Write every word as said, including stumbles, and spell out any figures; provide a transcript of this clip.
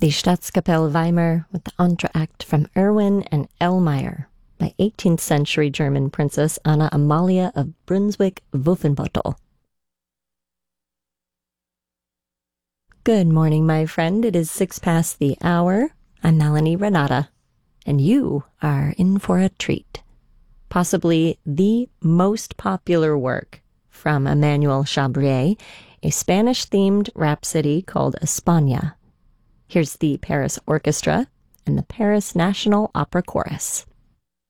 The Staatskapelle Weimar with the entr'acte from Erwin and Elmeyer by eighteenth century German Princess Anna Amalia of Brunswick-Wolfenbüttel. Good morning, my friend. It is six past the hour. I'm Melanie Renata, and you are in for a treat. Possibly the most popular work from Emmanuel Chabrier, a Spanish-themed rhapsody called España. Here's the Paris Orchestra and the Paris National Opera Chorus.